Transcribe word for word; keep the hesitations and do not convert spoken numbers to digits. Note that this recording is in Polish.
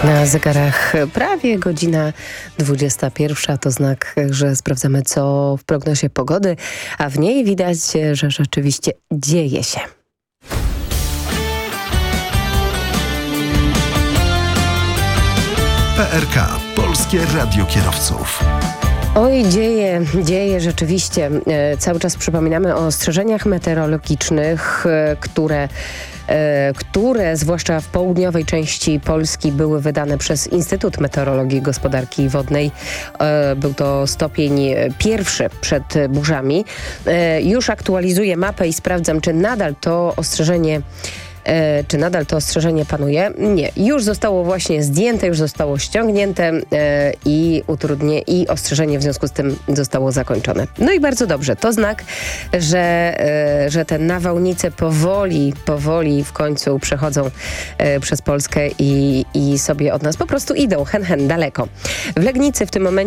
Na zegarach prawie godzina dwudziesta pierwsza, to znak, że sprawdzamy, co w prognozie pogody, a w niej widać, że rzeczywiście dzieje się. P R K. Polskie Radio Kierowców. Oj, dzieje, dzieje rzeczywiście. E, cały czas przypominamy o ostrzeżeniach meteorologicznych, e, które, e, które zwłaszcza w południowej części Polski były wydane przez Instytut Meteorologii i Gospodarki Wodnej. E, był to stopień pierwszy przed burzami. E, już aktualizuję mapę i sprawdzam, czy nadal to ostrzeżenie E, czy nadal to ostrzeżenie panuje? Nie. Już zostało właśnie zdjęte, już zostało ściągnięte e, i utrudnie i ostrzeżenie w związku z tym zostało zakończone. No i bardzo dobrze. To znak, że, e, że te nawałnice powoli, powoli w końcu przechodzą e, przez Polskę i, i sobie od nas po prostu idą hen, hen daleko. W Legnicy w tym momencie